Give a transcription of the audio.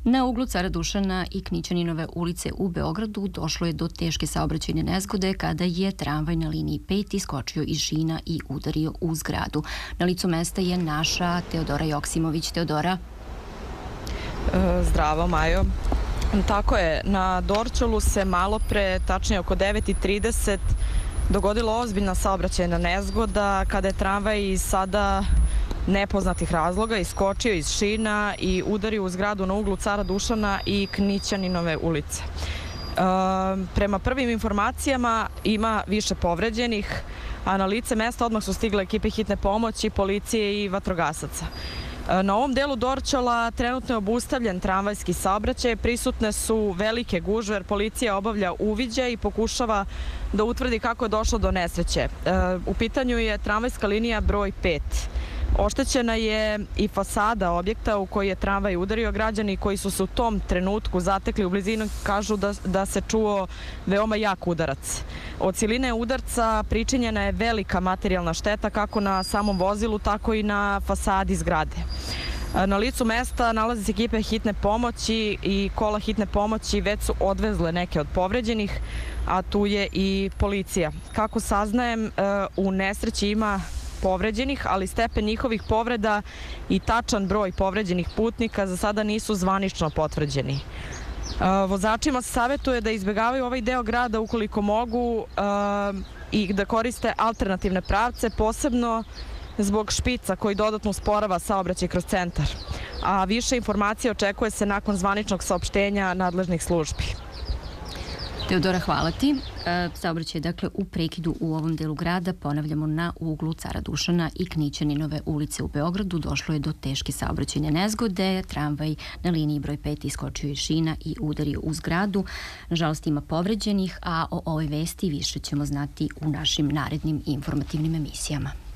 Na uglu Cara Dušana i Knićaninove ulice u Beogradu došlo je do teške saobraćajne nezgode kada je tramvaj na liniji 5 iskočio iz šina i udario u zgradu. Na licu mesta je naša Teodora Joksimović. Teodora. Zdravo, Majo. Tako je, na Dorćolu se malo pre, tačnije oko 9:30, dogodila ozbiljna saobraćajna nezgoda kada je tramvaj iz sada nepoznatih razloga iskočio iz šina i udario u zgradu na uglu Cara Dušana i Knićaninove ulice. Prema prvim informacijama ima više povređenih, a na lice mesta odmah su stigle ekipe hitne pomoći, policije i vatrogasaca. Na ovom delu Dorćola trenutno je obustavljen tramvajski saobraćaj, prisutne su velike gužve jer policija obavlja uviđaj i pokušava da utvrdi kako je došlo do nesreće. U pitanju je tramvajska linija broj 5. Oštećena je i fasada objekta u koji je tramvaj udario. Građani koji su se u tom trenutku zatekli u blizini kažu da se čuo veoma jak udarac. Od siline udarca pričinjena je velika materijalna šteta kako na samom vozilu, tako i na fasadi zgrade. Na licu mesta nalaze se ekipe hitne pomoći i kola hitne pomoći već su odvezle neke od povređenih, a tu je i policija. Kako saznajem, u nesreći ima povređenih, ali stepen njihovih povreda i tačan broj povređenih putnika za sada nisu zvanično potvrđeni. Vozačima se savjetuje da izbjegavaju ovaj deo grada ukoliko mogu i da koriste alternativne pravce, posebno zbog špica koji dodatno usporava saobraćaj kroz centar. A više informacija očekuje se nakon zvaničnog saopštenja nadležnih službi. Teodora, hvala ti. Saobraćaj je dakle u prekidu u ovom delu grada. Ponavljamo, na uglu Cara Dušana i Knićaninove ulice u Beogradu došlo je do teške saobraćajne nezgode. Tramvaj na liniji broj 5 iskočio iz šina i udario u zgradu. Nažalost ima povređenih, a o ovoj vesti više ćemo znati u našim narednim informativnim emisijama.